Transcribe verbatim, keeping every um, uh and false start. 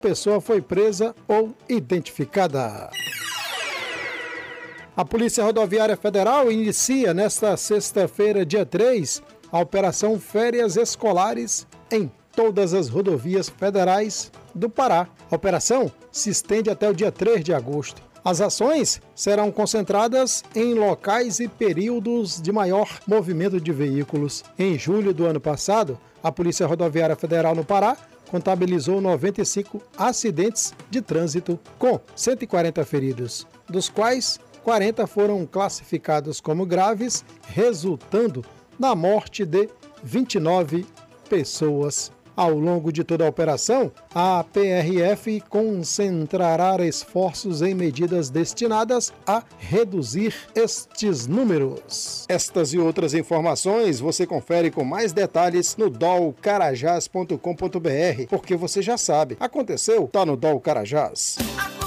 pessoa foi presa ou identificada. A Polícia Rodoviária Federal inicia nesta sexta-feira, dia três, a Operação Férias Escolares em todas as rodovias federais do Pará. A operação se estende até o dia três de agosto. As ações serão concentradas em locais e períodos de maior movimento de veículos. Em julho do ano passado, a Polícia Rodoviária Federal no Pará contabilizou noventa e cinco acidentes de trânsito com cento e quarenta feridos, dos quais quarenta foram classificados como graves, resultando na morte de vinte e nove pessoas. Ao longo de toda a operação, a P R F concentrará esforços em medidas destinadas a reduzir estes números. Estas e outras informações você confere com mais detalhes no dol carajás ponto com ponto br, porque você já sabe, aconteceu, tá no Dol Carajás.